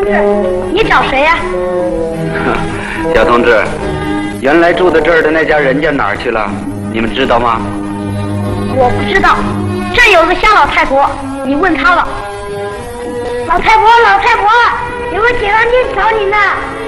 志，你找谁呀？ 小同志，原来住在这儿的那家人家哪儿去了？你们知道吗？ 我不知道，这儿有个乡老太婆，你问她了。老太婆，老太婆，有个解放军找你呢。